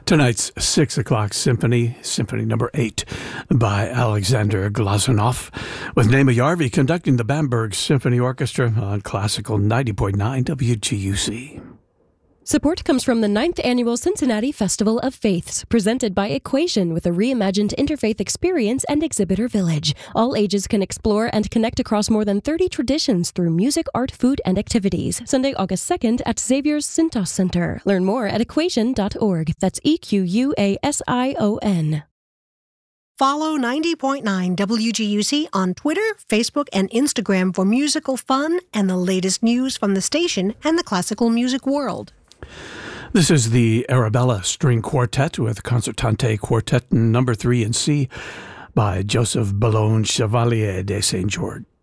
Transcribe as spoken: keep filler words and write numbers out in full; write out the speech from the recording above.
Tonight's six o'clock symphony, Symphony Number Eight, by Alexander Glazunov, with Naima Yarvi conducting the Bamberg Symphony Orchestra on Classical ninety point nine W G U C. Support comes from the ninth Annual Cincinnati Festival of Faiths, presented by Equation with a reimagined interfaith experience and exhibitor village. All ages can explore and connect across more than thirty traditions through music, art, food, and activities. Sunday, August second at Xavier's Cintas Center. Learn more at equation dot org. That's E Q U A S I O N. Follow ninety point nine W G U C on Twitter, Facebook, and Instagram for musical fun and the latest news from the station and the classical music world. This is the Arabella String Quartet with Concertante Quartet number three in C by Joseph Boulogne Chevalier de Saint George.